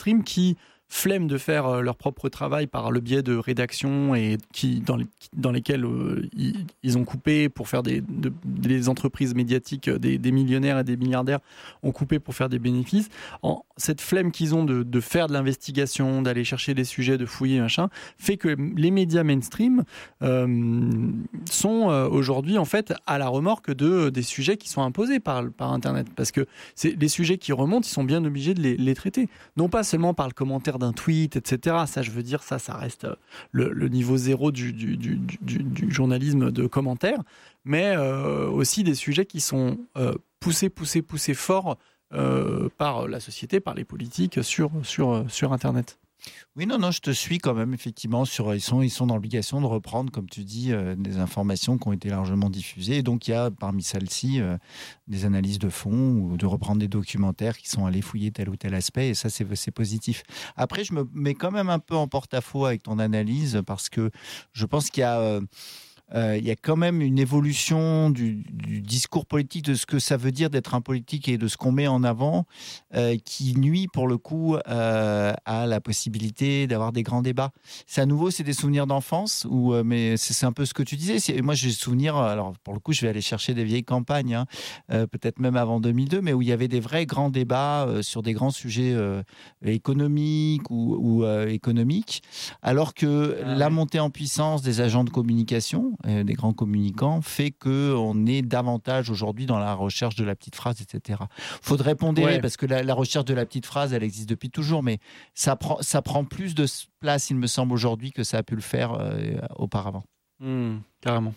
mainstream qui flemme de faire leur propre travail par le biais de rédactions et dans lesquelles ils ont coupé pour faire des entreprises médiatiques, des millionnaires et des milliardaires ont coupé pour faire des bénéfices. Cette flemme qu'ils ont de faire de l'investigation, d'aller chercher des sujets, de fouiller, machin, fait que les médias mainstream sont aujourd'hui en fait à la remorque des sujets qui sont imposés par Internet. Parce que les sujets qui remontent, ils sont bien obligés de les traiter. Non pas seulement par le commentaire d'un tweet, etc. Ça, je veux dire, ça reste le niveau zéro du journalisme de commentaires, mais aussi des sujets qui sont poussés fort par la société, par les politiques sur Internet. Oui, non, je te suis quand même, effectivement. Ils sont dans l'obligation de reprendre, comme tu dis, des informations qui ont été largement diffusées. Et donc, il y a parmi celles-ci des analyses de fond ou de reprendre des documentaires qui sont allés fouiller tel ou tel aspect. Et ça, c'est positif. Après, je me mets quand même un peu en porte-à-faux avec ton analyse parce que je pense qu'il y a... il y a quand même une évolution du discours politique, de ce que ça veut dire d'être un politique et de ce qu'on met en avant, qui nuit pour le coup à la possibilité d'avoir des grands débats. C'est à nouveau, c'est des souvenirs d'enfance, mais c'est un peu ce que tu disais. Moi, j'ai souvenir, alors pour le coup, je vais aller chercher des vieilles campagnes, peut-être même avant 2002, mais où il y avait des vrais grands débats sur des grands sujets économiques ou économiques, alors que la montée en puissance des agents de communication, des grands communicants, fait qu'on est davantage aujourd'hui dans la recherche de la petite phrase, etc. Faudrait pondérer, parce que la recherche de la petite phrase, elle existe depuis toujours, mais ça prend plus de place, il me semble, aujourd'hui que ça a pu le faire auparavant. Carrément.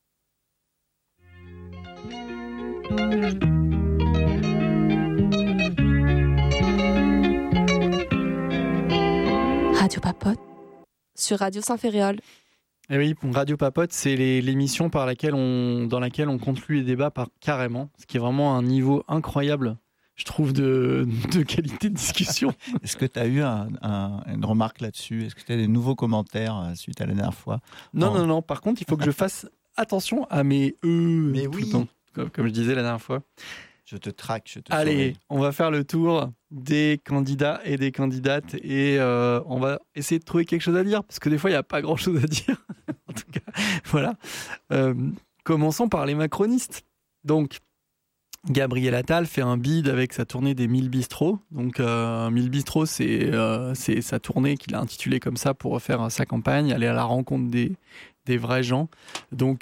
Radio Papote sur Radio Saint-Féréol. Et oui, Radio Papote, c'est l'émission dans laquelle on conclut les débats carrément, ce qui est vraiment un niveau incroyable, je trouve, de qualité de discussion. Est-ce que tu as eu une remarque là-dessus ? Est-ce que tu as des nouveaux commentaires suite à la dernière fois ? Non. Par contre, il faut que je fasse attention à mes mais tout oui. le temps, comme je disais la dernière fois. Je te traque, Allez, surveille. on va faire le tour des candidats et des candidates et on va essayer de trouver quelque chose à dire parce que des fois il n'y a pas grand chose à dire. En tout cas, voilà. Commençons par les macronistes. Donc, Gabriel Attal fait un bid avec sa tournée des 1000 bistrots. Donc, 1000 bistrots, c'est sa tournée qu'il a intitulée comme ça pour faire sa campagne, aller à la rencontre des vrais gens. Donc,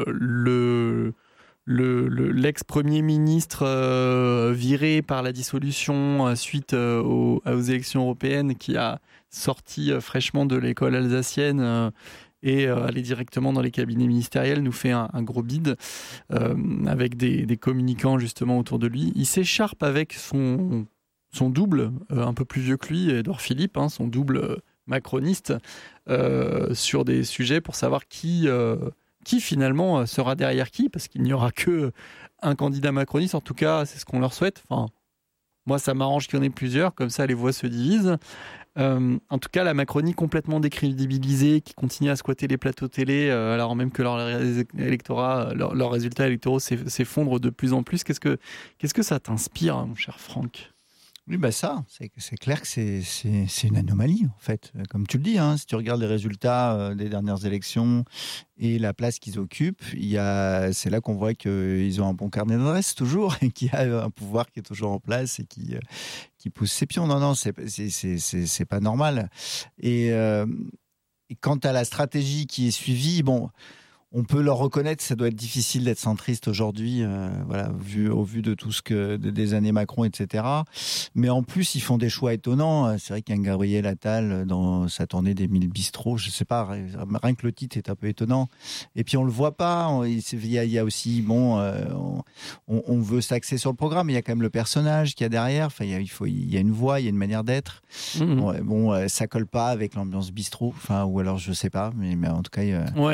l'ex-premier ministre viré par la dissolution suite aux élections européennes, qui a sorti fraîchement de l'école alsacienne et allé directement dans les cabinets ministériels, nous fait un gros bid avec des communicants justement autour de lui. Il s'écharpe avec son double, un peu plus vieux que lui, Édouard Philippe, son double macroniste, sur des sujets pour savoir qui finalement sera derrière qui, parce qu'il n'y aura que un candidat macroniste, en tout cas c'est ce qu'on leur souhaite. Enfin, moi ça m'arrange qu'il y en ait plusieurs, comme ça les voix se divisent. En tout cas, la Macronie complètement décrédibilisée, qui continue à squatter les plateaux télé, alors même que leurs résultats électoraux s'effondrent de plus en plus. Qu'est-ce que ça t'inspire, mon cher Franck ? Oui, c'est clair que c'est une anomalie, en fait. Comme tu le dis, si tu regardes les résultats des dernières élections et la place qu'ils occupent, c'est là qu'on voit qu'ils ont un bon carnet d'adresses toujours, et qu'il y a un pouvoir qui est toujours en place et qui pousse ses pions. Non, c'est pas normal. Et quant à la stratégie qui est suivie, on peut leur reconnaître, ça doit être difficile d'être centriste aujourd'hui, au vu de tout des années Macron, etc. Mais en plus, ils font des choix étonnants. C'est vrai qu'un Gabriel Attal, dans sa tournée des 1000 bistrots, je sais pas, rien que le titre est un peu étonnant. Et puis on le voit pas. Il y a aussi, on veut s'axer sur le programme, mais il y a quand même le personnage qu'il y a derrière. Enfin, il y a une voix, il y a une manière d'être. Ça colle pas avec l'ambiance bistrot. Enfin, ou alors je sais pas, mais en tout cas. Ouais.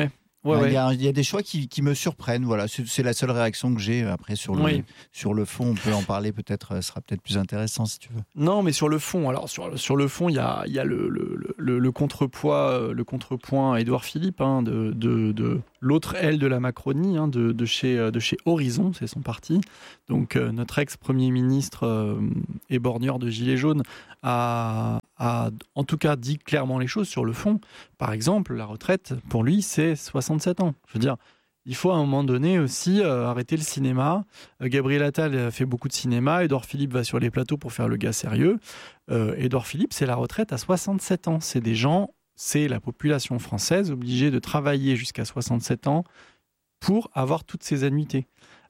Ouais. Il y a des choix qui me surprennent. Voilà, c'est la seule réaction que j'ai. Après, sur le fond, on peut en parler. Peut-être, sera peut-être plus intéressant si tu veux. Non, mais sur le fond, alors sur le fond, il y a le contrepoint Édouard Philippe de l'autre aile de la Macronie, de chez Horizon, c'est son parti. Donc notre ex-premier ministre et borgneur de Gilets jaunes a en tout cas dit clairement les choses sur le fond. Par exemple, la retraite, pour lui, c'est 67 ans. Je veux dire, il faut à un moment donné aussi arrêter le cinéma. Gabriel Attal fait beaucoup de cinéma. Édouard Philippe va sur les plateaux pour faire le gars sérieux. Édouard Philippe, c'est la retraite à 67 ans. C'est la population française obligée de travailler jusqu'à 67 ans pour avoir toutes ses annuités.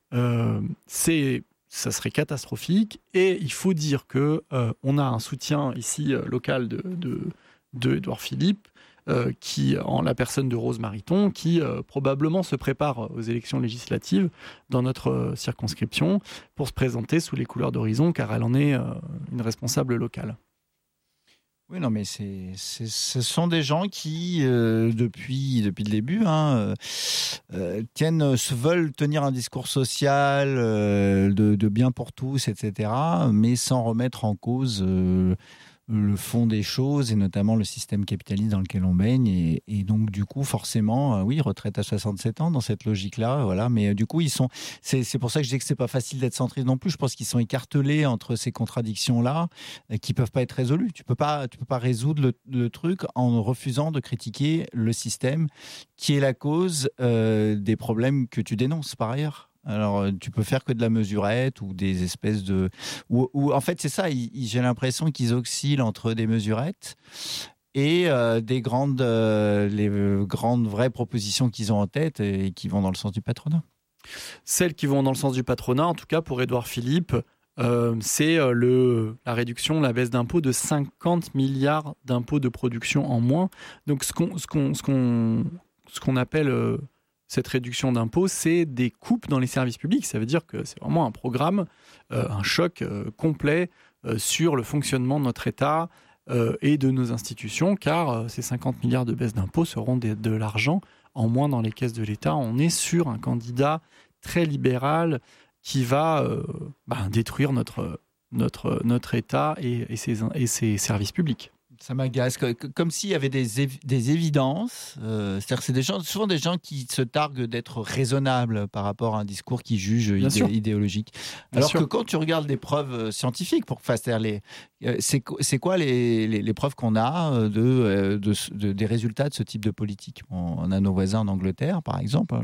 Ça serait catastrophique, et il faut dire que on a un soutien ici local de Édouard Philippe, qui, en la personne de Rose Mariton, qui probablement se prépare aux élections législatives dans notre circonscription pour se présenter sous les couleurs d'Horizon, car elle en est une responsable locale. Oui, non, mais ce sont des gens qui, depuis le début, veulent tenir un discours social de bien pour tous, etc., mais sans remettre en cause le fond des choses, et notamment le système capitaliste dans lequel on baigne. Et donc, du coup, forcément, oui, retraite à 67 ans dans cette logique-là. Voilà. Mais du coup, c'est pour ça que je dis que c'est pas facile d'être centriste non plus. Je pense qu'ils sont écartelés entre ces contradictions-là qui peuvent pas être résolues. Tu peux pas résoudre le truc en refusant de critiquer le système qui est la cause des problèmes que tu dénonces par ailleurs. Alors, tu peux faire que de la mesurette ou des espèces de... Ou en fait, c'est ça, j'ai l'impression qu'ils oscillent entre des mesurettes et les grandes vraies propositions qu'ils ont en tête et qui vont dans le sens du patronat. Celles qui vont dans le sens du patronat, en tout cas pour Édouard Philippe, c'est la réduction, la baisse d'impôts de 50 milliards d'impôts de production en moins. Donc, ce qu'on appelle... cette réduction d'impôts, c'est des coupes dans les services publics. Ça veut dire que c'est vraiment un programme, un choc complet sur le fonctionnement de notre État et de nos institutions, car ces 50 milliards de baisse d'impôts seront de l'argent en moins dans les caisses de l'État. On est sur un candidat très libéral qui va détruire notre État et ses services publics. Ça m'agace, comme s'il y avait des évidences. C'est-à-dire que c'est souvent des gens qui se targuent d'être raisonnables par rapport à un discours qui juge idéologique. Alors que quand tu regardes des preuves scientifiques, c'est quoi les preuves qu'on a des résultats de ce type de politique? On a nos voisins en Angleterre, par exemple.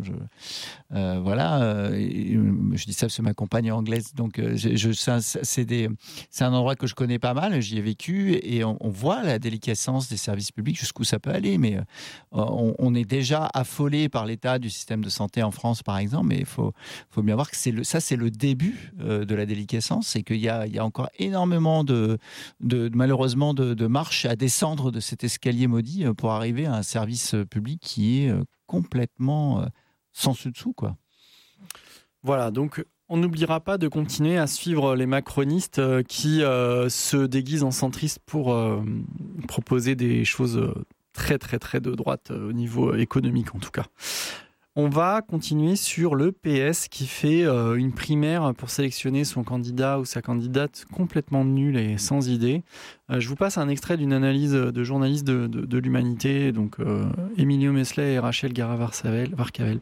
Je dis ça parce que ma compagne est anglaise, donc c'est un endroit que je connais pas mal. J'y ai vécu et on voit la déliquescence des services publics, jusqu'où ça peut aller, mais on est déjà affolé par l'état du système de santé en France, par exemple, mais il faut bien voir que c'est le début de la déliquescence, c'est qu'il y a encore énormément malheureusement de marches à descendre de cet escalier maudit pour arriver à un service public qui est complètement sans dessus-dessous, quoi. Voilà, donc on n'oubliera pas de continuer à suivre les macronistes qui se déguisent en centristes pour proposer des choses très très très de droite au niveau économique en tout cas. On va continuer sur le PS qui fait une primaire pour sélectionner son candidat ou sa candidate complètement nulle et sans idée. Je vous passe un extrait d'une analyse de journalistes de l'Humanité, donc Emilio Meslay et Rachel Gara-Varcavel.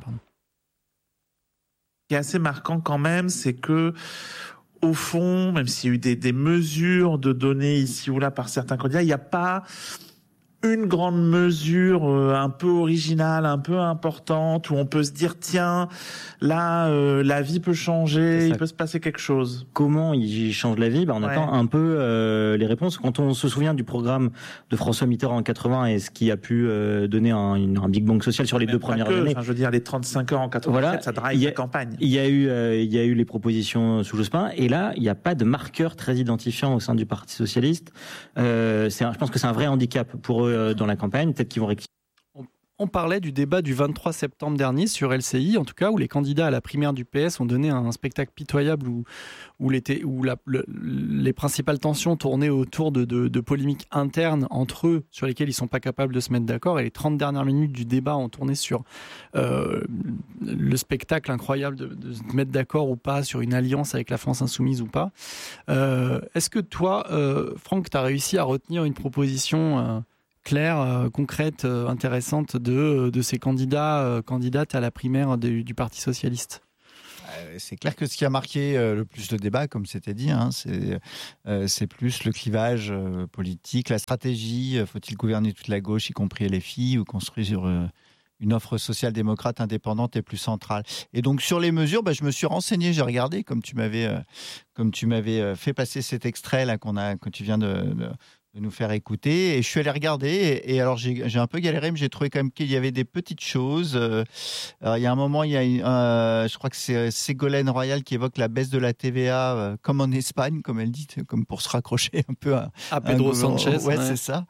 Ce qui est assez marquant quand même, c'est que, au fond, même s'il y a eu des mesures de données ici ou là par certains candidats, il n'y a pas une grande mesure un peu originale, un peu importante, où on peut se dire, tiens, là, la vie peut changer, il peut se passer quelque chose. Comment il change la vie? On attend un peu les réponses. Quand on se souvient du programme de François Mitterrand en 80 et ce qui a pu donner un Big Bang social sur les deux premières années. Je veux dire, les 35 heures en 87, ça drive la campagne. Il y a eu les propositions sous Jospin, et là, il n'y a pas de marqueur très identifiant au sein du Parti socialiste. Je pense que c'est un vrai handicap pour eux dans la campagne. Peut-être qu'ils vont rectifier. on parlait du débat du 23 septembre dernier sur LCI, en tout cas, où les candidats à la primaire du PS ont donné un spectacle pitoyable où les principales tensions tournaient autour de polémiques internes entre eux sur lesquelles ils ne sont pas capables de se mettre d'accord. Et les 30 dernières minutes du débat ont tourné sur le spectacle incroyable de se mettre d'accord ou pas sur une alliance avec la France insoumise ou pas. Est-ce que toi, Franck, tu as réussi à retenir une proposition claire, concrète, intéressante de ces candidates à la primaire du Parti socialiste ? C'est clair que ce qui a marqué le plus le débat, comme c'était dit, c'est plus le clivage politique, la stratégie. Faut-il gouverner toute la gauche, y compris LFI, ou construire une offre social-démocrate indépendante et plus centrale. Et donc sur les mesures, je me suis renseigné, j'ai regardé, comme tu m'avais fait passer cet extrait là que tu viens de nous faire écouter, et je suis allé regarder, et alors j'ai un peu galéré, mais j'ai trouvé quand même qu'il y avait des petites choses. Alors, il y a un moment, je crois que c'est Ségolène Royal qui évoque la baisse de la TVA, comme en Espagne, comme elle dit, comme pour se raccrocher un peu à Pedro Sanchez. Ouais, c'est ça.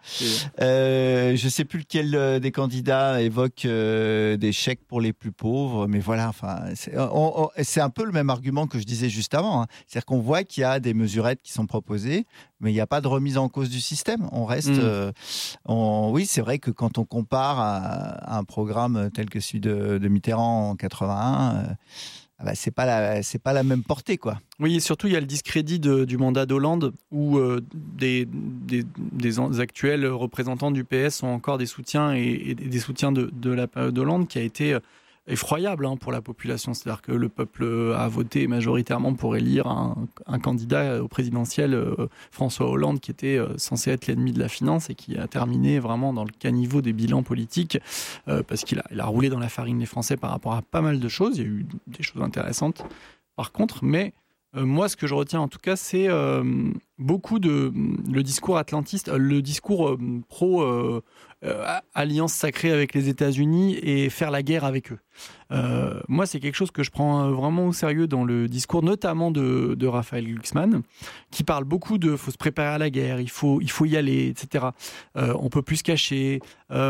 Je ne sais plus lequel des candidats évoque des chèques pour les plus pauvres, mais voilà, enfin, c'est un peu le même argument que je disais juste avant. C'est-à-dire qu'on voit qu'il y a des mesurettes qui sont proposées, mais il n'y a pas de remise en cause du système. On reste. Oui, c'est vrai que quand on compare à un programme tel que celui de Mitterrand en 81, c'est pas la même portée, quoi. Oui, et surtout il y a le discrédit du mandat d'Hollande, où des actuels représentants du PS ont encore des soutiens et des soutiens de la période d'Hollande, qui a été effroyable pour la population. C'est-à-dire que le peuple a voté majoritairement pour élire un candidat au présidentiel, François Hollande, qui était censé être l'ennemi de la finance et qui a terminé vraiment dans le caniveau des bilans politiques, parce qu'il a roulé dans la farine les Français par rapport à pas mal de choses. Il y a eu des choses intéressantes par contre, mais moi, ce que je retiens en tout cas, c'est beaucoup le discours atlantiste, le discours pro alliance sacrée avec les États-Unis et faire la guerre avec eux. Moi, c'est quelque chose que je prends vraiment au sérieux dans le discours, notamment de Raphaël Glucksmann, qui parle beaucoup de faut se préparer à la guerre, il faut y aller, etc. On peut plus se cacher,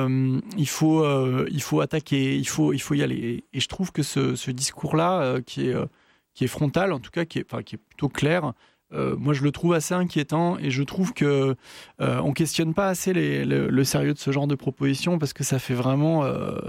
il faut attaquer, il faut y aller. Et je trouve que ce discours-là, qui est frontal, en tout cas, qui est plutôt clair. Moi, je le trouve assez inquiétant, et je trouve que on questionne pas assez le sérieux de ce genre de proposition, parce que ça fait vraiment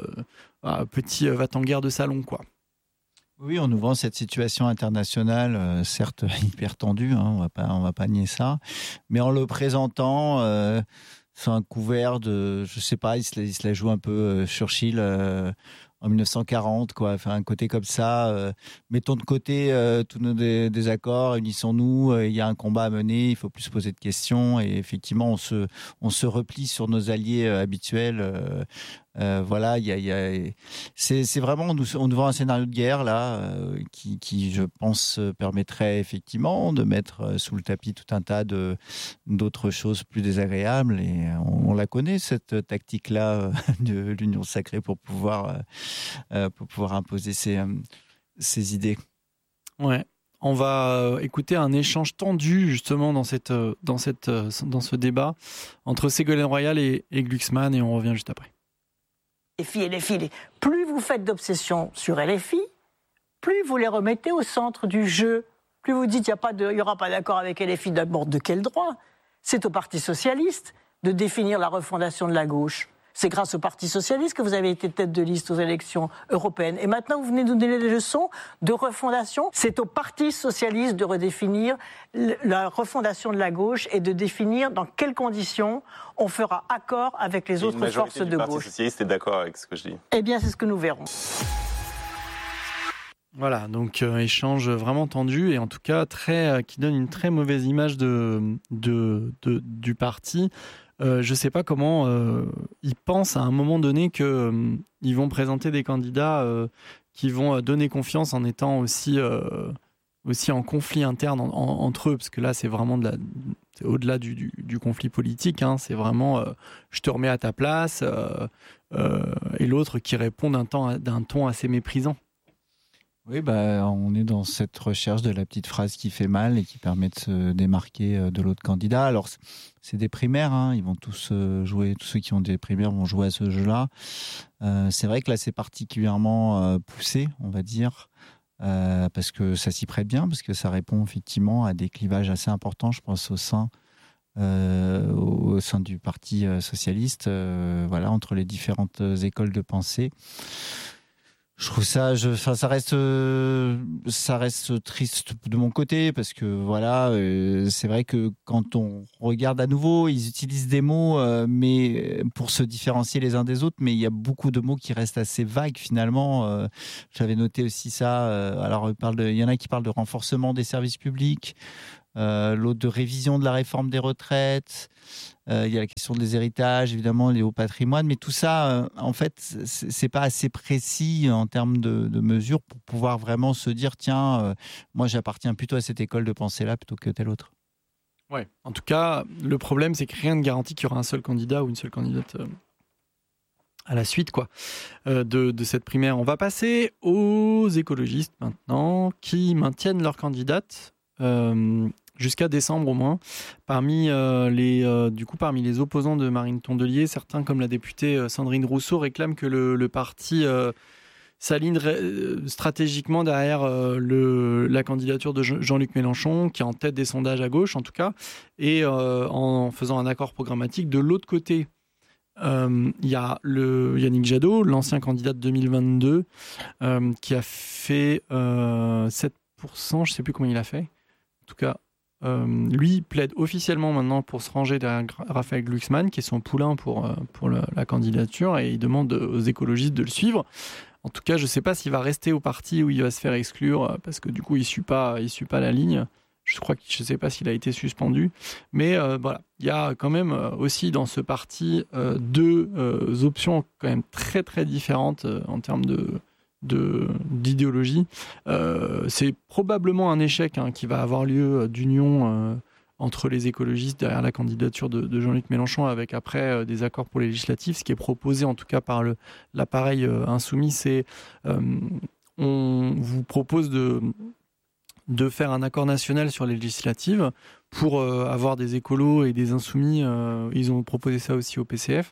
petit va-t-en-guerre de salon, quoi. Oui, on nous vend cette situation internationale, certes hyper tendue, on va pas nier ça, mais en le présentant sous un couvert de, je sais pas, il se la joue un peu Churchill en 1940, quoi. Enfin, un côté comme ça. Mettons de côté tous nos désaccords, unissons-nous. Il y a un combat à mener. Il faut plus se poser de questions. Et effectivement, on se replie sur nos alliés habituels. Voilà, c'est vraiment, on nous vend un scénario de guerre là, qui je pense permettrait effectivement de mettre sous le tapis tout un tas d'autres choses plus désagréables, et on la connaît, cette tactique là de l'union sacrée pour pouvoir imposer ses idées. Ouais. On va écouter un échange tendu justement dans ce débat entre Ségolène Royal et Glucksmann, et on revient juste après. LFI, plus vous faites d'obsession sur LFI, plus vous les remettez au centre du jeu. Plus vous dites il n'y aura pas d'accord avec LFI, d'abord de quel droit ? C'est au Parti socialiste de définir la refondation de la gauche. C'est grâce au Parti socialiste que vous avez été tête de liste aux élections européennes. Et maintenant, vous venez nous donner des leçons de refondation. C'est au Parti socialiste de redéfinir la refondation de la gauche et de définir dans quelles conditions on fera accord avec les autres forces de gauche. Le Parti socialiste est d'accord avec ce que je dis. Eh bien, c'est ce que nous verrons. Voilà, donc échange vraiment tendu, et en tout cas qui donne une très mauvaise image du parti. Je ne sais pas comment ils pensent à un moment donné qu'ils vont présenter des candidats qui vont donner confiance en étant aussi en conflit interne entre eux, parce que là c'est vraiment c'est au-delà du conflit politique, c'est vraiment je te remets à ta place, et l'autre qui répond d'un ton assez méprisant. Oui, on est dans cette recherche de la petite phrase qui fait mal et qui permet de se démarquer de l'autre candidat. Alors, c'est des primaires, hein, ils vont tous jouer, tous ceux qui ont des primaires vont jouer à ce jeu-là. C'est vrai que là, c'est particulièrement poussé, on va dire, parce que ça s'y prête bien, parce que ça répond effectivement à des clivages assez importants, je pense, au sein du Parti socialiste, entre les différentes écoles de pensée. Je trouve ça reste triste de mon côté parce que c'est vrai que quand on regarde à nouveau, ils utilisent des mots mais pour se différencier les uns des autres, mais il y a beaucoup de mots qui restent assez vagues finalement. J'avais noté aussi ça. Alors il y en a qui parlent de renforcement des services publics, l'autre de révision de la réforme des retraites. Il y a la question des héritages, évidemment, les hauts patrimoines, mais tout ça, en fait, c'est pas assez précis en termes de mesures pour pouvoir vraiment se dire, tiens, moi j'appartiens plutôt à cette école de pensée-là plutôt que telle autre. Ouais. En tout cas, le problème, c'est que rien ne garantit qu'il y aura un seul candidat ou une seule candidate à la suite de cette primaire. On va passer aux écologistes maintenant, qui maintiennent leur candidate jusqu'à décembre au moins. Parmi les opposants de Marine Tondelier, certains comme la députée Sandrine Rousseau réclament que le parti s'aligne stratégiquement derrière la candidature de Jean-Luc Mélenchon, qui est en tête des sondages à gauche en tout cas, et en faisant un accord programmatique. De l'autre côté, il y a Yannick Jadot, l'ancien candidat de 2022, qui a fait 7%, je ne sais plus combien il a fait. En tout cas, lui plaide officiellement maintenant pour se ranger derrière Raphaël Glucksmann, qui est son poulain pour la candidature, et il demande aux écologistes de le suivre. En tout cas, je ne sais pas s'il va rester au parti ou il va se faire exclure, parce que du coup, il ne suit pas la ligne. Je ne sais pas s'il a été suspendu. Mais il y a quand même aussi dans ce parti deux options quand même très très différentes en termes d'idéologie. C'est probablement un échec qui va avoir lieu d'union entre les écologistes derrière la candidature de Jean-Luc Mélenchon, avec après des accords pour les législatives. Ce qui est proposé en tout cas par l'appareil insoumis, c'est on vous propose de faire un accord national sur les législatives pour avoir des écolos et des insoumis. Ils ont proposé ça aussi au PCF.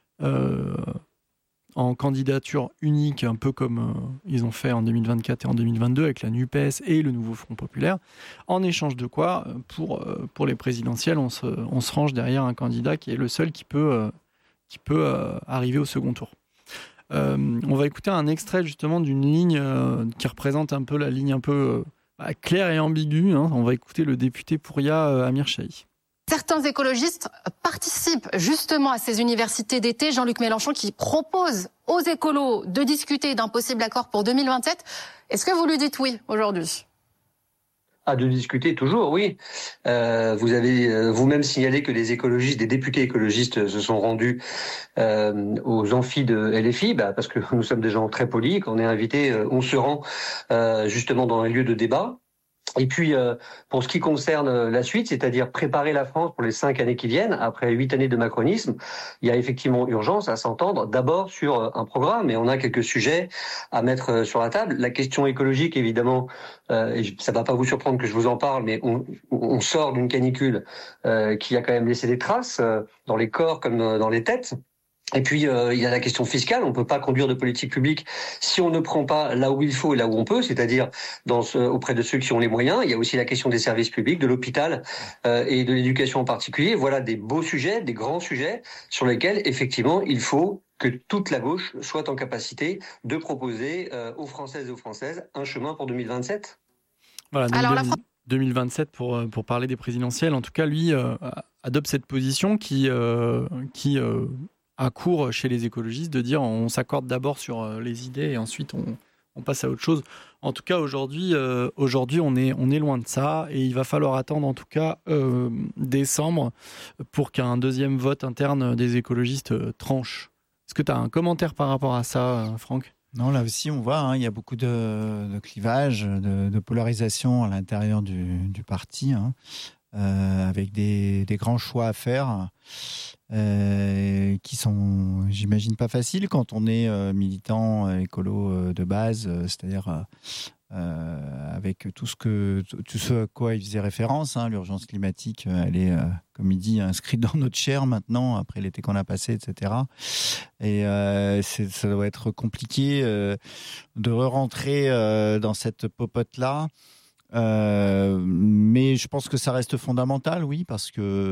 En candidature unique, un peu comme ils ont fait en 2024 et en 2022 avec la NUPES et le nouveau Front Populaire, en échange de quoi, pour les présidentielles, on se range derrière un candidat qui est le seul qui peut arriver au second tour. On va écouter un extrait justement d'une ligne qui représente un peu la ligne un peu claire et ambiguë. On va écouter le député Pouria Amir Chahi. Certains écologistes participent justement à ces universités d'été. Jean-Luc Mélenchon qui propose aux écolos de discuter d'un possible accord pour 2027. Est-ce que vous lui dites oui aujourd'hui ? De discuter toujours, oui. Vous avez vous-même signalé que des députés écologistes se sont rendus aux amphis de LFI, parce que nous sommes des gens très polis. Quand on est invité, on se rend justement dans un lieu de débat. Et puis, pour ce qui concerne la suite, c'est-à-dire préparer la France pour les 5 années qui viennent, après 8 années de macronisme, il y a effectivement urgence à s'entendre d'abord sur un programme, et on a quelques sujets à mettre sur la table. La question écologique, évidemment, et ça ne va pas vous surprendre que je vous en parle, mais on sort d'une canicule qui a quand même laissé des traces dans les corps comme dans les têtes. Et puis, il y a la question fiscale. On ne peut pas conduire de politique publique si on ne prend pas là où il faut et là où on peut, c'est-à-dire auprès de ceux qui ont les moyens. Il y a aussi la question des services publics, de l'hôpital et de l'éducation en particulier. Voilà des beaux sujets, des grands sujets sur lesquels, effectivement, il faut que toute la gauche soit en capacité de proposer aux Françaises et aux Françaises un chemin pour 2027. Voilà, donc 2027 pour parler des présidentielles. En tout cas, lui adopte cette position qui à court chez les écologistes de dire on s'accorde d'abord sur les idées et ensuite on passe à autre chose. En tout cas, aujourd'hui on est loin de ça et il va falloir attendre en tout cas décembre pour qu'un deuxième vote interne des écologistes tranche. Est-ce que tu as un commentaire par rapport à ça, Franck ? Non, là aussi, on voit, il y a beaucoup de clivages, de polarisation à l'intérieur du parti, avec des grands choix à faire qui qui sont, j'imagine, pas faciles quand on est militant écolo de base, c'est-à-dire avec tout ce à quoi il faisait référence. L'urgence climatique, elle est, comme il dit, inscrite dans notre chair maintenant, après l'été qu'on a passé, etc. Et ça doit être compliqué de re-rentrer dans cette popote-là. Mais je pense que ça reste fondamental, oui, parce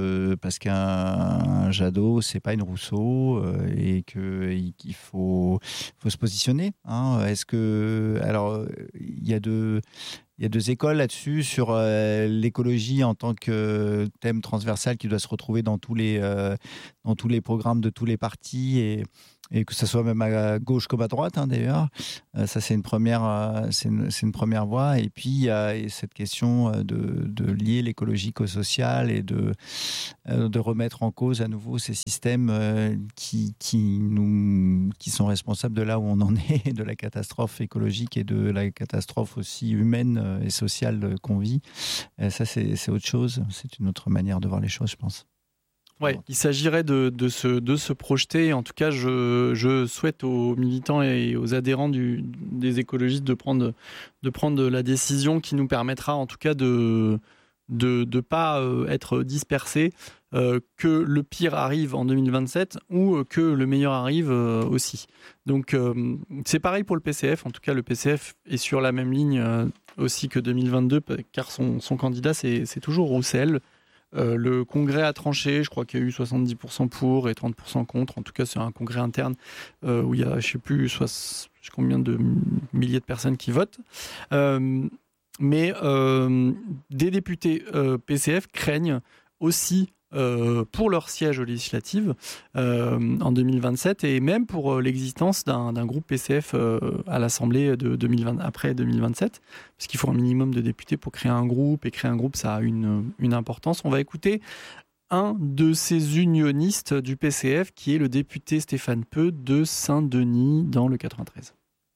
qu'un Jadot, c'est pas une Rousseau, et qu'il faut se positionner. Est-ce que, alors, il y a deux écoles là-dessus sur l'écologie en tant que thème transversal qui doit se retrouver dans tous les programmes de tous les partis et que ça soit même à gauche comme à droite, d'ailleurs. Ça, c'est une première voie. Et puis, il y a cette question de lier l'écologique au social et de remettre en cause à nouveau ces systèmes qui sont responsables de là où on en est, de la catastrophe écologique et de la catastrophe aussi humaine et sociale qu'on vit. Ça, c'est autre chose. C'est une autre manière de voir les choses, je pense. Ouais, il s'agirait de se projeter. En tout cas, je souhaite aux militants et aux adhérents des écologistes de prendre la décision qui nous permettra, en tout cas, de pas être dispersés, que le pire arrive en 2027 ou que le meilleur arrive aussi. Donc, c'est pareil pour le PCF. En tout cas, le PCF est sur la même ligne aussi que 2022, car son candidat, c'est toujours Roussel. Le congrès a tranché, je crois qu'il y a eu 70% pour et 30% contre. En tout cas, c'est un congrès interne où il y a, je ne sais plus, combien de milliers de personnes qui votent. Mais des députés PCF craignent aussi pour leur siège aux législatives en 2027 et même pour l'existence d'un groupe PCF à l'Assemblée après 2027, parce qu'il faut un minimum de députés pour créer un groupe, et créer un groupe, ça a une importance. On va écouter un de ces unionistes du PCF, qui est le député Stéphane Peu de Saint-Denis dans le 93.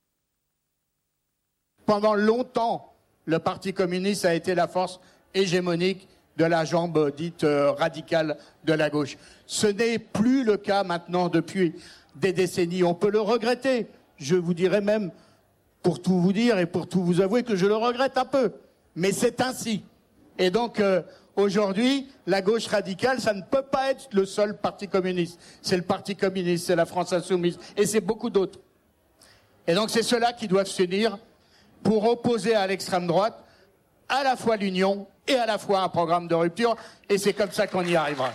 Pendant longtemps, le Parti communiste a été la force hégémonique de la jambe dite radicale de la gauche. Ce n'est plus le cas maintenant depuis des décennies. On peut le regretter. Je vous dirais même, pour tout vous dire et pour tout vous avouer, que je le regrette un peu. Mais c'est ainsi. Et donc, aujourd'hui, la gauche radicale, ça ne peut pas être le seul parti communiste. C'est le Parti communiste, c'est la France insoumise, et c'est beaucoup d'autres. Et donc, c'est ceux-là qui doivent s'unir pour opposer à l'extrême droite à la fois l'union et à la fois un programme de rupture, et c'est comme ça qu'on y arrivera.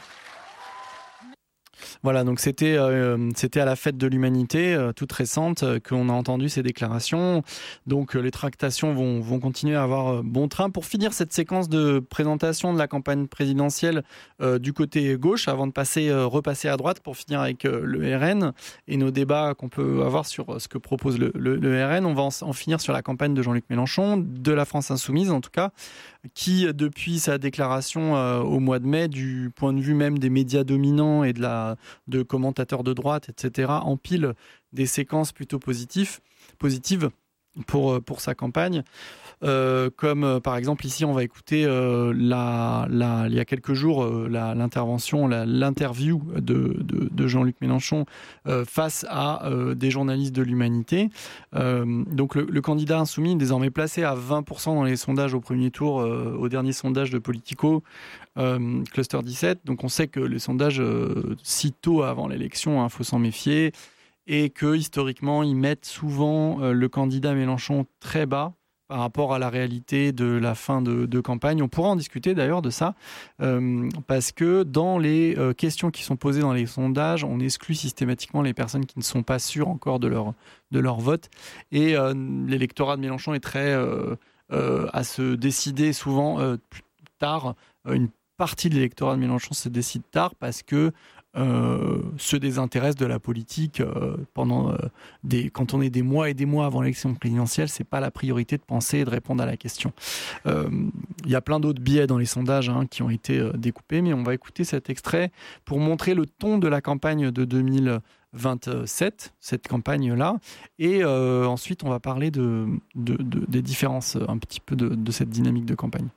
Voilà, donc c'était à la fête de l'humanité, toute récente, qu'on a entendu ces déclarations. Donc les tractations vont continuer à avoir bon train. Pour finir cette séquence de présentation de la campagne présidentielle du côté gauche, avant de repasser à droite, pour finir avec le RN et nos débats qu'on peut avoir sur ce que propose le RN, on va en finir sur la campagne de Jean-Luc Mélenchon, de la France Insoumise en tout cas, qui, depuis sa déclaration au mois de mai, du point de vue même des médias dominants et de commentateurs de droite, etc., empile des séquences plutôt positives pour sa campagne. Comme par exemple ici, on va écouter il y a quelques jours l'interview de Jean-Luc Mélenchon face à des journalistes de l'Humanité. Donc le candidat insoumis est désormais placé à 20% dans les sondages au premier tour, au dernier sondage de Politico, Cluster 17. Donc on sait que les sondages si tôt avant l'élection, faut s'en méfier. Et que historiquement, ils mettent souvent le candidat Mélenchon très bas par rapport à la réalité de la fin de campagne. On pourra en discuter d'ailleurs de ça, parce que dans les questions qui sont posées dans les sondages, on exclut systématiquement les personnes qui ne sont pas sûres encore de leur vote. Et l'électorat de Mélenchon est très à se décider souvent plus tard. Une partie de l'électorat de Mélenchon se décide tard parce que se désintéresse de la politique quand on est des mois et des mois avant l'élection présidentielle. C'est pas la priorité de penser et de répondre à la question. Il y a plein d'autres biais dans les sondages qui ont été découpés, mais on va écouter cet extrait pour montrer le ton de la campagne de 2027, cette campagne-là, et ensuite on va parler des différences un petit peu de cette dynamique de campagne.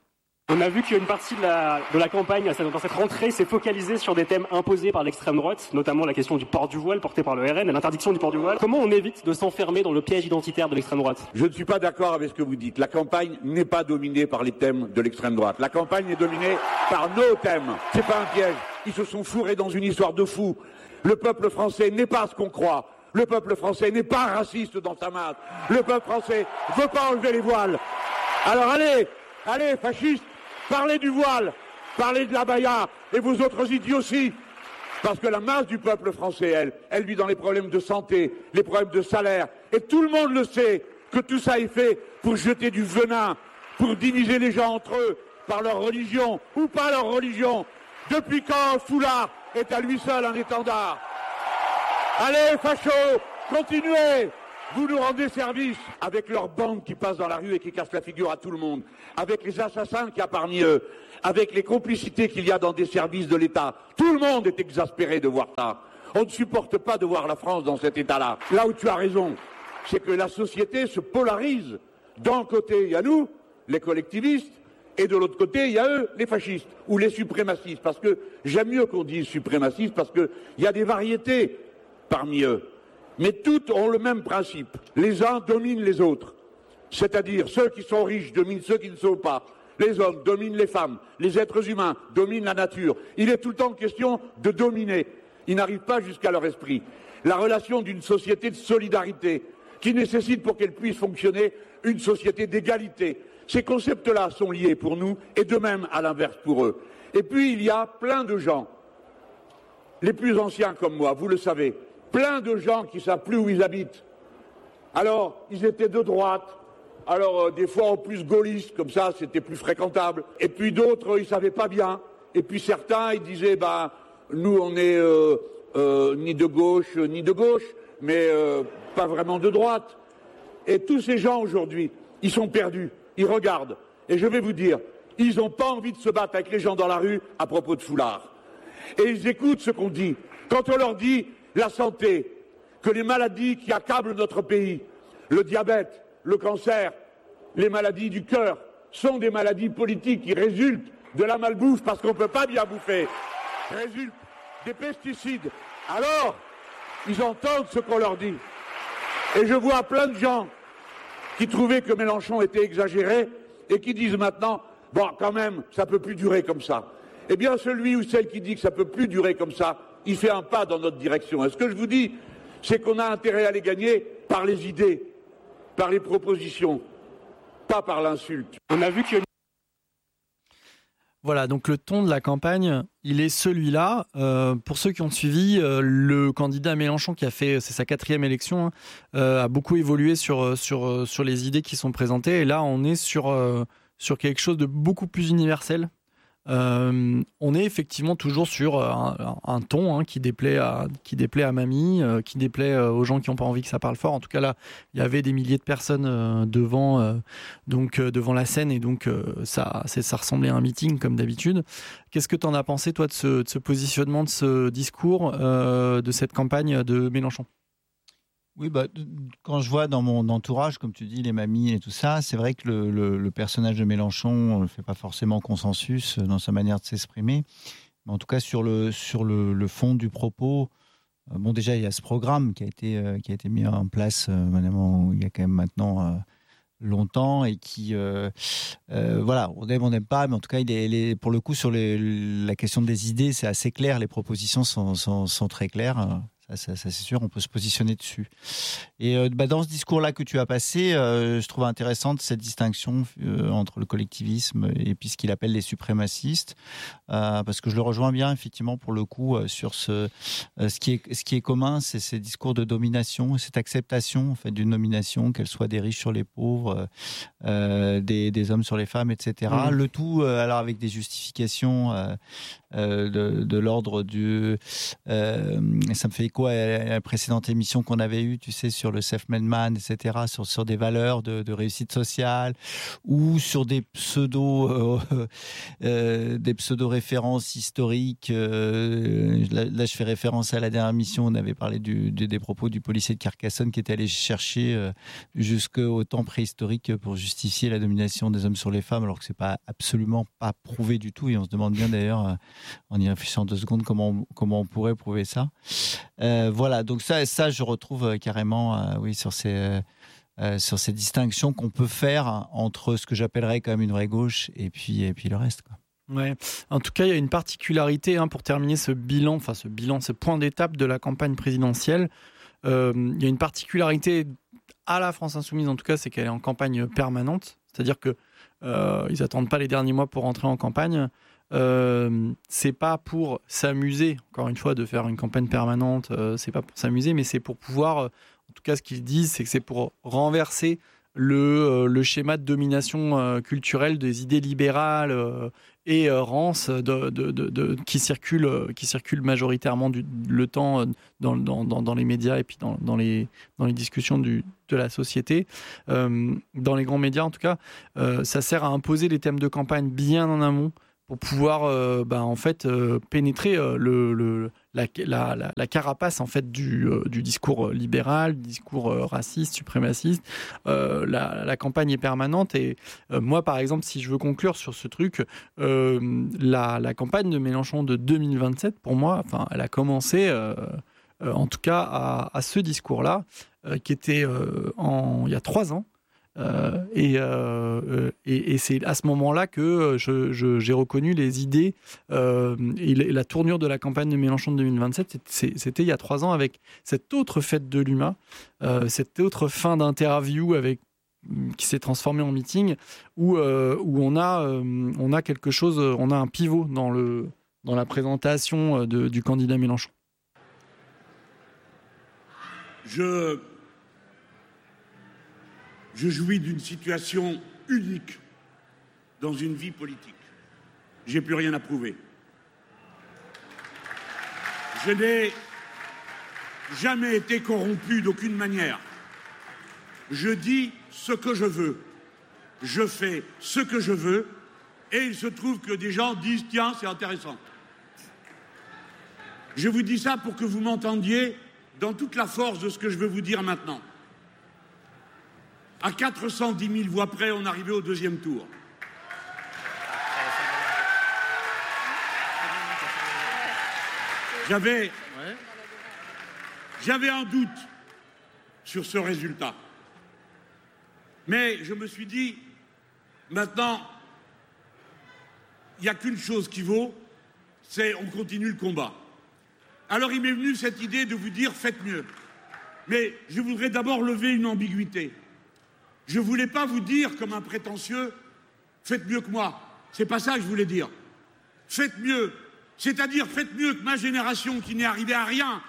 On a vu qu'une partie de la campagne, dans cette rentrée, s'est focalisée sur des thèmes imposés par l'extrême droite, notamment la question du port du voile porté par le RN et l'interdiction du port du voile. Comment on évite de s'enfermer dans le piège identitaire de l'extrême droite ? Je ne suis pas d'accord avec ce que vous dites. La campagne n'est pas dominée par les thèmes de l'extrême droite. La campagne est dominée par nos thèmes. C'est pas un piège. Ils se sont fourrés dans une histoire de fous. Le peuple français n'est pas ce qu'on croit. Le peuple français n'est pas raciste dans sa masse. Le peuple français veut pas enlever les voiles. Alors allez, fascistes, parlez du voile, parlez de l'abaya et vous autres idiots aussi. Parce que la masse du peuple français, elle vit dans les problèmes de santé, les problèmes de salaire. Et tout le monde le sait que tout ça est fait pour jeter du venin, pour diviser les gens entre eux par leur religion ou pas leur religion. Depuis quand un foulard est à lui seul un étendard ? Allez, fachos, continuez. Vous nous rendez service avec leurs bandes qui passent dans la rue et qui cassent la figure à tout le monde, avec les assassins qu'il y a parmi eux, avec les complicités qu'il y a dans des services de l'État. Tout le monde est exaspéré de voir ça. On ne supporte pas de voir la France dans cet état-là. Là où tu as raison, c'est que la société se polarise. D'un côté, il y a nous, les collectivistes, et de l'autre côté, il y a eux, les fascistes, ou les suprémacistes. Parce que j'aime mieux qu'on dise suprémacistes, parce qu'il y a des variétés parmi eux. Mais toutes ont le même principe. Les uns dominent les autres. C'est-à-dire, ceux qui sont riches dominent ceux qui ne sont pas. Les hommes dominent les femmes. Les êtres humains dominent la nature. Il est tout le temps question de dominer. Ils n'arrivent pas jusqu'à leur esprit. La relation d'une société de solidarité qui nécessite pour qu'elle puisse fonctionner une société d'égalité. Ces concepts-là sont liés pour nous et de même à l'inverse pour eux. Et puis il y a plein de gens, les plus anciens comme moi, vous le savez, plein de gens qui ne savent plus où ils habitent. Alors, ils étaient de droite, alors des fois en plus gaullistes, comme ça c'était plus fréquentable. Et puis d'autres, ils ne savaient pas bien. Et puis certains, ils disaient, nous on est ni de gauche, mais pas vraiment de droite. Et tous ces gens aujourd'hui, ils sont perdus, ils regardent. Et je vais vous dire, ils n'ont pas envie de se battre avec les gens dans la rue à propos de foulard. Et ils écoutent ce qu'on dit. Quand on leur dit la santé, que les maladies qui accablent notre pays, le diabète, le cancer, les maladies du cœur, sont des maladies politiques qui résultent de la malbouffe parce qu'on ne peut pas bien bouffer, résultent des pesticides. Alors, ils entendent ce qu'on leur dit. Et je vois plein de gens qui trouvaient que Mélenchon était exagéré et qui disent maintenant, quand même, ça ne peut plus durer comme ça. Eh bien, celui ou celle qui dit que ça ne peut plus durer comme ça, il fait un pas dans notre direction. Et ce que je vous dis, c'est qu'on a intérêt à les gagner par les idées, par les propositions, pas par l'insulte. On a vu qu'il y a Voilà, donc le ton de la campagne, il est celui-là. Pour ceux qui ont suivi, le candidat Mélenchon, c'est sa 4e élection, a beaucoup évolué sur les idées qui sont présentées. Et là, on est sur quelque chose de beaucoup plus universel. On est effectivement toujours sur un ton qui déplaît à mamie, qui déplaît aux gens qui n'ont pas envie que ça parle fort. En tout cas là, il y avait des milliers de personnes devant la scène et donc ça ressemblait à un meeting comme d'habitude. Qu'est-ce que tu en as pensé toi de ce positionnement, de ce discours, de cette campagne de Mélenchon ? Oui, quand je vois dans mon entourage, comme tu dis, les mamies et tout ça, c'est vrai que le personnage de Mélenchon ne fait pas forcément consensus dans sa manière de s'exprimer. Mais en tout cas, sur le fond du propos, déjà, il y a ce programme qui a été mis en place il y a quand même maintenant longtemps et qui, on n'aime pas, mais en tout cas, pour le coup, sur la question des idées, c'est assez clair, les propositions sont très claires. Ça, c'est sûr, on peut se positionner dessus. Et dans ce discours-là que tu as passé, je trouve intéressante cette distinction entre le collectivisme et puis ce qu'il appelle les suprémacistes, parce que je le rejoins bien, effectivement, pour le coup, sur ce qui est commun, c'est ces discours de domination, cette acceptation en fait, d'une domination, qu'elle soit des riches sur les pauvres, des hommes sur les femmes, etc. Le tout, alors avec des justifications de l'ordre du... ça me fait écho écho à la précédente émission qu'on avait eue, tu sais, sur le self-made man, etc., sur des valeurs de réussite sociale, ou sur des pseudo-références historiques. Là, je fais référence à la dernière émission, on avait parlé des propos du policier de Carcassonne qui était allé chercher jusqu'au temps préhistorique pour justifier la domination des hommes sur les femmes, alors que c'est absolument pas prouvé du tout, et on se demande bien d'ailleurs, en y réfléchissant 2 secondes, comment on pourrait prouver ça. Voilà, donc ça je retrouve carrément sur ces distinctions qu'on peut faire entre ce que j'appellerais quand même une vraie gauche et puis le reste, quoi. Ouais. En tout cas, il y a une particularité pour terminer ce point d'étape de la campagne présidentielle. Il y a une particularité à la France Insoumise, en tout cas, c'est qu'elle est en campagne permanente. C'est-à-dire que ils n'attendent pas les derniers mois pour rentrer en campagne. C'est pas pour s'amuser, encore une fois, de faire une campagne permanente. C'est pas pour s'amuser, mais c'est pour pouvoir, en tout cas, ce qu'ils disent, c'est que c'est pour renverser le schéma de domination culturelle des idées libérales et rances qui circulent majoritairement le temps dans les médias et puis dans les discussions de la société. Dans les grands médias, en tout cas, ça sert à imposer les thèmes de campagne bien en amont pour pouvoir pénétrer la carapace en fait du discours libéral, du discours raciste, suprémaciste. La campagne est permanente et moi, par exemple, si je veux conclure sur ce truc, la campagne de Mélenchon de 2027, pour moi, elle a commencé, en tout cas, à ce discours-là, qui était il y a 3 ans. Et c'est à ce moment-là que j'ai reconnu les idées et la tournure de la campagne de Mélenchon de 2027. C'était il y a 3 ans avec cette autre fête de l'UMA, cette autre fin d'interview qui s'est transformée en meeting où on a quelque chose, on a un pivot dans la présentation du candidat Mélenchon. Je jouis d'une situation unique dans une vie politique. J'ai plus rien à prouver. Je n'ai jamais été corrompu d'aucune manière. Je dis ce que je veux. Je fais ce que je veux. Et il se trouve que des gens disent « Tiens, c'est intéressant ». Je vous dis ça pour que vous m'entendiez dans toute la force de ce que je veux vous dire maintenant. À 410 000 voix près, on arrivait au 2e tour. J'avais un doute sur ce résultat. Mais je me suis dit, maintenant, il n'y a qu'une chose qui vaut, c'est on continue le combat. Alors il m'est venu cette idée de vous dire, faites mieux. Mais je voudrais d'abord lever une ambiguïté. Je ne voulais pas vous dire, comme un prétentieux, faites mieux que moi. C'est pas ça que je voulais dire. Faites mieux. C'est-à-dire, faites mieux que ma génération qui n'est arrivée à rien.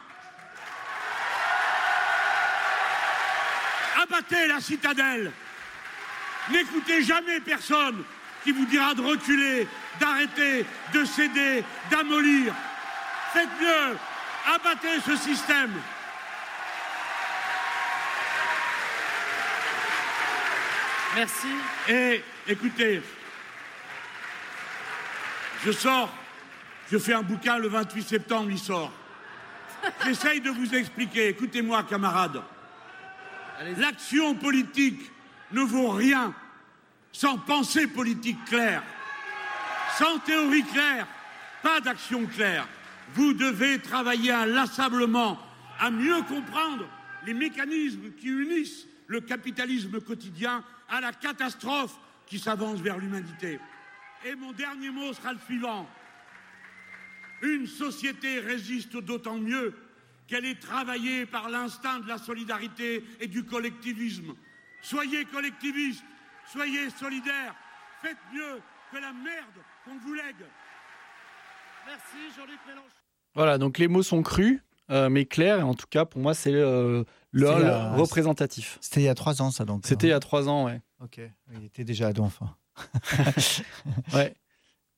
Abattez la citadelle. N'écoutez jamais personne qui vous dira de reculer, d'arrêter, de céder, d'amollir. Faites mieux. Abattez ce système. Merci. Et écoutez, je fais un bouquin le 28 septembre, il sort. J'essaye de vous expliquer, écoutez-moi camarades. L'action politique ne vaut rien sans pensée politique claire, sans théorie claire, pas d'action claire. Vous devez travailler inlassablement à mieux comprendre les mécanismes qui unissent le capitalisme quotidien à la catastrophe qui s'avance vers l'humanité. Et mon dernier mot sera le suivant. Une société résiste d'autant mieux qu'elle est travaillée par l'instinct de la solidarité et du collectivisme. Soyez collectivistes, soyez solidaires, faites mieux que la merde qu'on vous lègue. Merci Jean-Luc Mélenchon. Voilà, donc les mots sont crus, mais clairs, et en tout cas, pour moi, c'est représentatif. C'était il y a 3 ans, ça, donc. C'était il y a 3 ans, ouais. Ok, il était déjà ado, enfin. Ouais.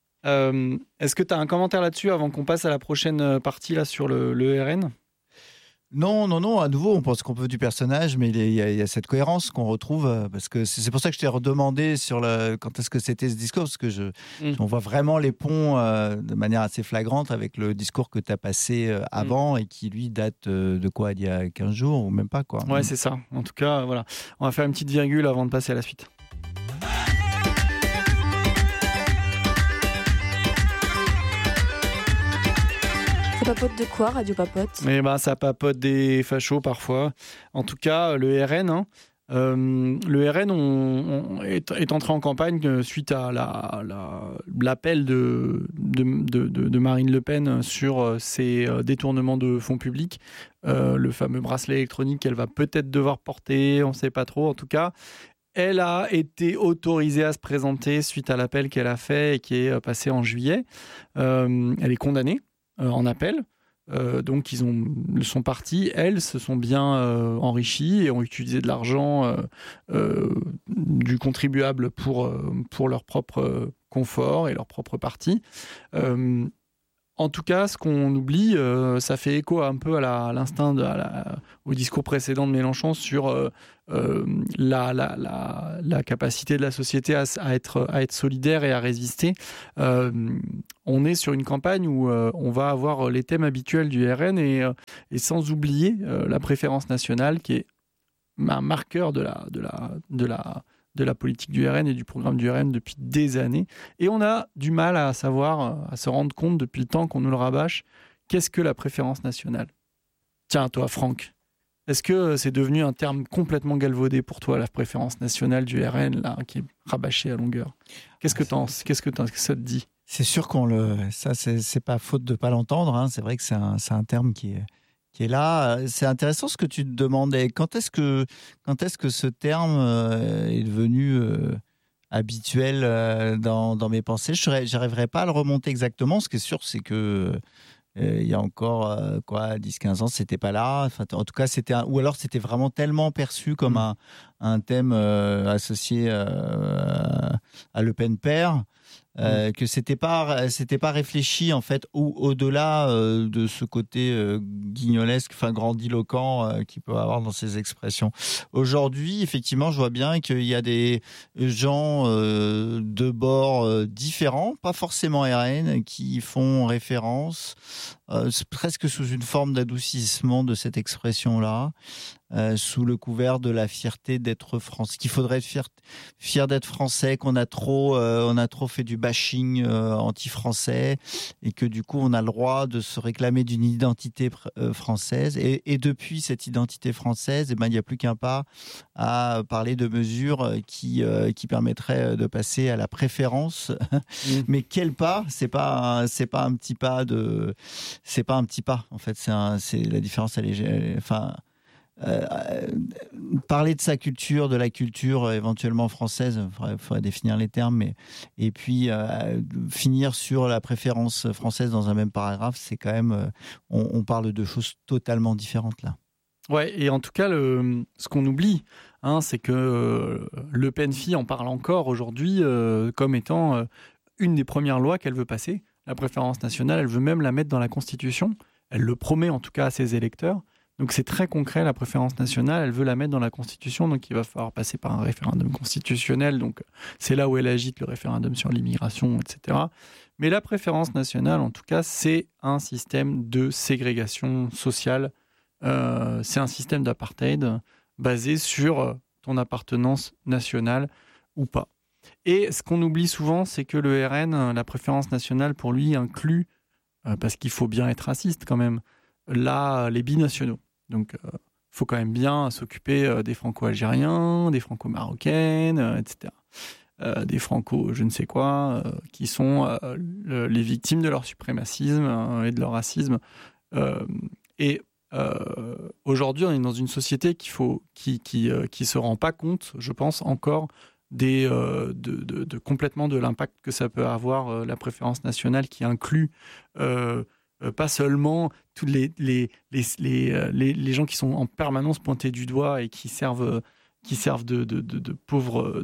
Est-ce que tu as un commentaire là-dessus avant qu'on passe à la prochaine partie là, sur le RN ? Non, à nouveau, on pense qu'on peut du personnage, mais il y a cette cohérence qu'on retrouve, parce que c'est pour ça que je t'ai redemandé sur quand est-ce que c'était ce discours, parce que on voit vraiment les ponts de manière assez flagrante avec le discours que tu as passé avant et qui, lui, date de quoi, il y a 15 jours ou même pas, quoi. Ouais, c'est ça. En tout cas, voilà. On va faire une petite virgule avant de passer à la suite. Ça papote de quoi, Radio Papote ? Ça papote des fachos parfois. En tout cas, le RN, le RN est entré en campagne suite à l'appel de Marine Le Pen sur ses détournements de fonds publics. Le fameux bracelet électronique qu'elle va peut-être devoir porter, on ne sait pas trop. En tout cas, elle a été autorisée à se présenter suite à l'appel qu'elle a fait et qui est passé en juillet. Elle est condamnée en appel. Donc ils sont partis, elles se sont bien enrichies et ont utilisé de l'argent du contribuable pour leur propre confort et leur propre parti. En tout cas, ce qu'on oublie, ça fait écho un peu à l'instinct, au discours précédent de Mélenchon sur la capacité de la société à être solidaire et à résister. On est sur une campagne où on va avoir les thèmes habituels du RN et sans oublier la préférence nationale qui est un marqueur de la politique du RN et du programme du RN depuis des années. Et on a du mal à se rendre compte depuis le temps qu'on nous le rabâche, qu'est-ce que la préférence nationale ? Tiens, toi, Franck, est-ce que c'est devenu un terme complètement galvaudé pour toi, la préférence nationale du RN, là, qui est rabâchée à longueur ? Qu'est-ce que ça te dit ? C'est sûr ça, c'est pas faute de pas l'entendre, hein. C'est vrai que c'est un terme qui est là. C'est intéressant ce que tu te demandais. Quand est-ce que ce terme est devenu habituel dans mes pensées ? J'arriverai pas à le remonter exactement. Ce qui est sûr, c'est que il y a encore 10-15 ans, c'était pas là. Enfin, en tout cas, ou alors c'était vraiment tellement perçu comme un thème associé à Le Pen père. Que c'était pas réfléchi en fait au-delà de ce côté guignolesque, grandiloquent qu'il peut avoir dans ses expressions. Aujourd'hui, effectivement, je vois bien qu'il y a des gens de bords différents, pas forcément RN, qui font référence presque sous une forme d'adoucissement de cette expression-là. Sous le couvert de la fierté d'être français, qu'il faudrait être fier d'être français, qu'on a trop fait du bashing anti-français et que du coup on a le droit de se réclamer d'une identité française et depuis cette identité française, il n'y a plus qu'un pas à parler de mesures qui permettraient de passer à la préférence. Mais quel pas ? C'est pas un petit pas en fait. C'est la différence. Parler de sa culture, de la culture éventuellement française, il faudrait définir les termes, et puis finir sur la préférence française dans un même paragraphe, c'est quand même, on parle de choses totalement différentes là. Ouais, et en tout cas, ce qu'on oublie, c'est que Le Pen fille en parle encore aujourd'hui comme étant une des premières lois qu'elle veut passer. La préférence nationale, elle veut même la mettre dans la Constitution. Elle le promet en tout cas à ses électeurs. Donc c'est très concret, la préférence nationale, elle veut la mettre dans la Constitution, donc il va falloir passer par un référendum constitutionnel, donc c'est là où elle agite le référendum sur l'immigration, etc. Mais la préférence nationale, en tout cas, c'est un système de ségrégation sociale, c'est un système d'apartheid basé sur ton appartenance nationale ou pas. Et ce qu'on oublie souvent, c'est que le RN, la préférence nationale, pour lui, inclut, parce qu'il faut bien être raciste quand même, les binationaux. Donc, il faut quand même bien s'occuper des franco-algériens, des franco-marocaines, etc. Des franco je ne sais quoi, qui sont les victimes de leur suprémacisme et de leur racisme. Aujourd'hui, on est dans une société qui se rend pas compte, je pense, encore complètement de l'impact que ça peut avoir la préférence nationale qui inclut pas seulement tous les gens qui sont en permanence pointés du doigt et qui servent qui servent de pauvres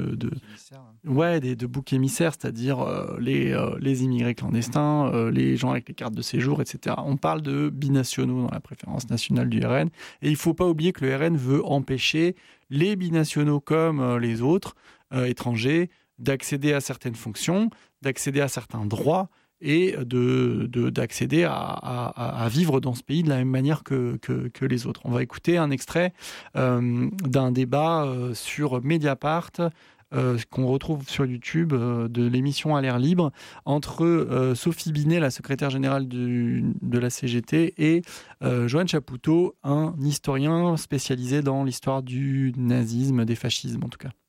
de boucs émissaires, c'est-à-dire les immigrés clandestins, les gens avec les cartes de séjour, etc. On parle de binationaux dans la préférence nationale du RN, et il ne faut pas oublier que le RN veut empêcher les binationaux comme les autres étrangers d'accéder à certaines fonctions, d'accéder à certains droits et d'accéder à vivre dans ce pays de la même manière que les autres. On va écouter un extrait d'un débat sur Mediapart qu'on retrouve sur YouTube de l'émission À l'air libre entre Sophie Binet, la secrétaire générale de la CGT, et Johan Chapoutot, un historien spécialisé dans l'histoire du nazisme, des fascismes en tout cas.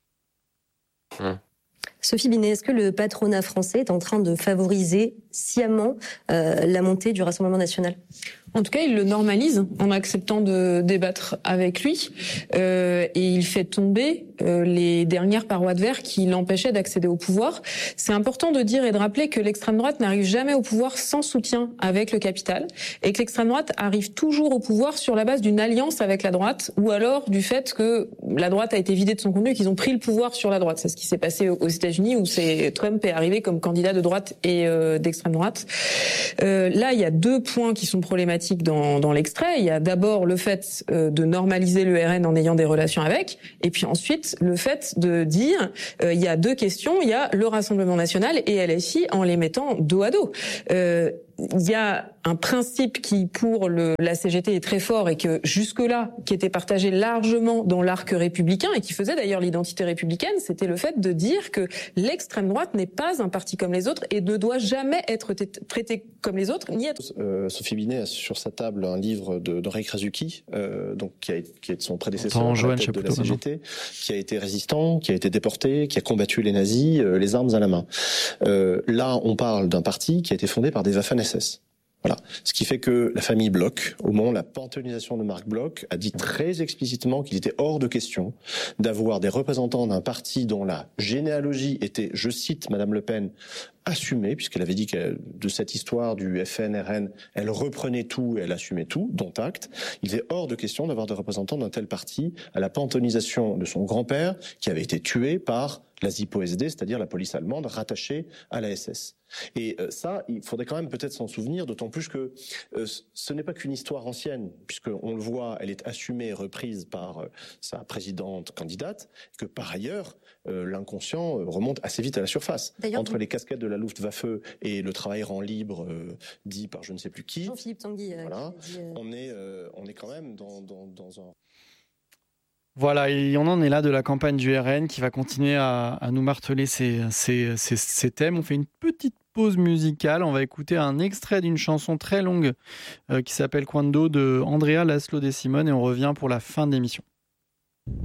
Sophie Binet, est-ce que le patronat français est en train de favoriser sciemment la montée du Rassemblement national ? En tout cas, il le normalise en acceptant de débattre avec lui et il fait tomber les dernières parois de verre qui l'empêchaient d'accéder au pouvoir. C'est important de dire et de rappeler que l'extrême droite n'arrive jamais au pouvoir sans soutien avec le capital et que l'extrême droite arrive toujours au pouvoir sur la base d'une alliance avec la droite ou alors du fait que la droite a été vidée de son contenu et qu'ils ont pris le pouvoir sur la droite. C'est ce qui s'est passé aux États-Unis où Trump est arrivé comme candidat de droite et d'extrême droite. Là, il y a 2 points qui sont problématiques dans l'extrait. Il y a d'abord le fait de normaliser le RN en ayant des relations avec, et puis ensuite le fait de dire il y a 2 questions, il y a le Rassemblement national et LFI en les mettant dos à dos. Il y a un principe qui, pour la CGT, est très fort et que jusque-là, qui était partagé largement dans l'arc républicain et qui faisait d'ailleurs l'identité républicaine, c'était le fait de dire que l'extrême droite n'est pas un parti comme les autres et ne doit jamais être traité comme les autres, ni être... Sophie Binet a sur sa table un livre d'Henri Krasuki, donc qui est son prédécesseur à la tête de la CGT, qui a été résistant, qui a été déporté, qui a combattu les nazis, les armes à la main. Là, on parle d'un parti qui a été fondé par des Waffen-SS. Voilà. Ce qui fait que la famille Bloch, au moment de la panthéonisation de Marc Bloch, a dit très explicitement qu'il était hors de question d'avoir des représentants d'un parti dont la généalogie était, je cite Madame Le Pen, assumée, puisqu'elle avait dit que de cette histoire du FN-RN, elle reprenait tout et elle assumait tout, dont acte. Il était hors de question d'avoir des représentants d'un tel parti à la panthéonisation de son grand-père, qui avait été tué par la ZIPO-SD, c'est-à-dire la police allemande rattachée à la SS. Et ça, il faudrait quand même peut-être s'en souvenir, d'autant plus que ce n'est pas qu'une histoire ancienne, puisqu'on le voit, elle est assumée et reprise par sa présidente candidate, que par ailleurs, l'inconscient remonte assez vite à la surface. Entre les casquettes de la Luftwaffe et le travail rang libre dit par je ne sais plus qui, Jean-Philippe Tanguy, voilà, on est quand même dans un... Voilà, et on en est là de la campagne du RN qui va continuer à nous marteler ces thèmes. On fait une petite pause musicale. On va écouter un extrait d'une chanson très longue qui s'appelle Quando de Andrea Laszlo De Simone et on revient pour la fin de l'émission.